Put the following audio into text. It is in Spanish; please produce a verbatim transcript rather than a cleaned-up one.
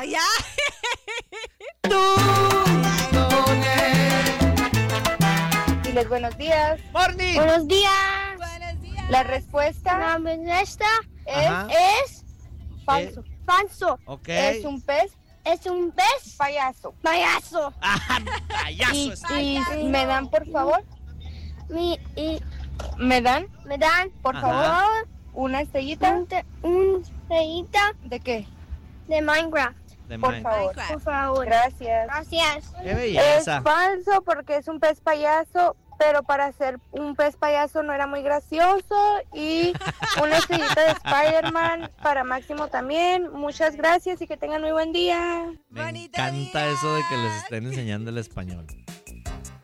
Allá. Diles buenos días. Morning. Buenos días. Buenos días. La respuesta La respuesta Ajá. es falso. falso. Ok. Es un pez Es un pez payaso. payaso. Ah, payaso Y, está. y me dan, por favor, Mi, y me dan, me dan, por Ajá. favor, una estrellita. un, te- un estrellita ¿De qué? de Minecraft. De Por Mine. favor. Minecraft. Por favor. Gracias. Gracias. Qué Es belleza. falso porque es un pez payaso, pero para ser un pez payaso no era muy gracioso. Y una estrellita de Spider-Man para Máximo también. Muchas gracias y que tengan muy buen día. Me Bonito encanta día. eso de que les estén enseñando el español.